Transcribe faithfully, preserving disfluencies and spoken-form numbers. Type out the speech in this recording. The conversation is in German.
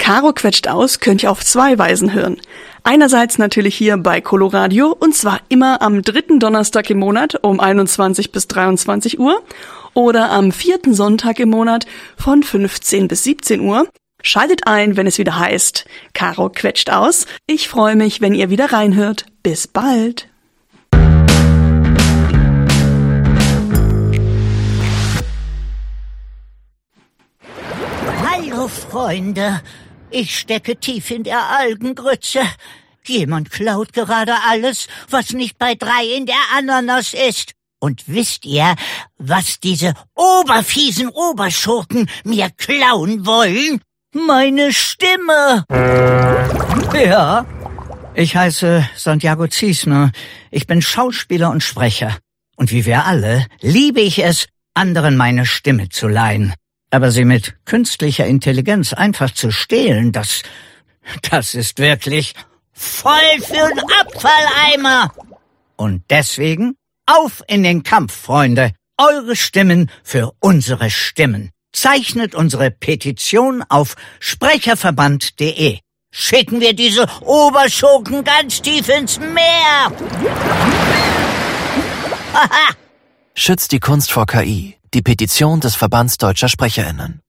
Caro quetscht aus könnt ihr auf zwei Weisen hören. Einerseits natürlich hier bei Coloradio und zwar immer am dritten Donnerstag im Monat um einundzwanzig bis dreiundzwanzig Uhr oder am vierten Sonntag im Monat von fünfzehn bis siebzehn Uhr. Schaltet ein, wenn es wieder heißt Caro quetscht aus. Ich freue mich, wenn ihr wieder reinhört. Bis bald. Hallo Freunde, ich stecke tief in der Algengrütze. Jemand klaut gerade alles, was nicht bei drei in der Ananas ist. Und wisst ihr, was diese oberfiesen Oberschurken mir klauen wollen? Meine Stimme! Ja, ich heiße Santiago Ziesmer. Ich bin Schauspieler und Sprecher. Und wie wir alle liebe ich es, anderen meine Stimme zu leihen. Aber sie mit künstlicher Intelligenz einfach zu stehlen, das, das ist wirklich voll für'n Abfalleimer! Und deswegen auf in den Kampf, Freunde. Eure Stimmen für unsere Stimmen. Zeichnet unsere Petition auf sprecherverband punkt de. Schicken wir diese Oberschurken ganz tief ins Meer! Schützt die Kunst vor K I. Die Petition des Verbands Deutscher SprecherInnen.